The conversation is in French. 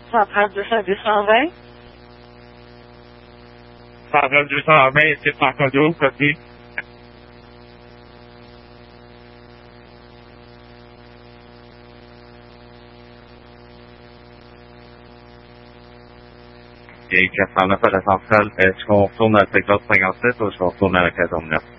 Centrale 200-220. Centrale 220, c'est par Condo, copie. Et 409 à la centrale, est-ce qu'on retourne à le secteur 57 ou est-ce qu'on retourne à la caserne 9?